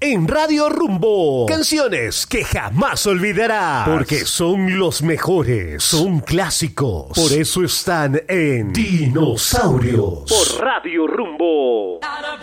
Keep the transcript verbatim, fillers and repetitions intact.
en Radio Rumbo. Canciones que jamás olvidarás, porque son los mejores, son clásicos. Por eso están en Dinosaurios. Por Radio Rumbo.